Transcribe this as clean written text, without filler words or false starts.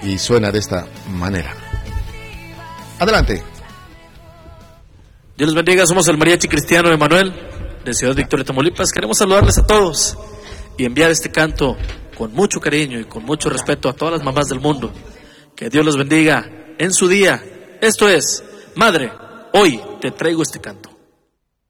y suena de esta manera. Adelante. Dios los bendiga, somos el Mariachi Cristiano Emanuel de Ciudad Victoria, Tamaulipas. Queremos saludarles a todos y enviar este canto con mucho cariño y con mucho respeto a todas las mamás del mundo. Que Dios los bendiga en su día. Esto es, Madre, hoy te traigo este canto.